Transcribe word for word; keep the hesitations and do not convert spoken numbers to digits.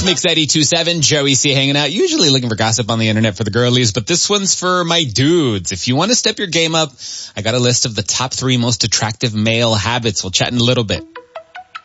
Mix eighty-two point seven, Joey C hanging out, usually looking for gossip on the internet for the girlies, but this one's for my dudes. If you want to step your game up, I got a list of the top three most attractive male habits. We'll chat in a little bit.